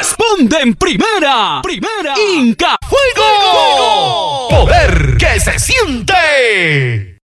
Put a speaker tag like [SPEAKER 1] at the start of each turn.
[SPEAKER 1] Responde en primera. Inca Fuego. Poder que se siente.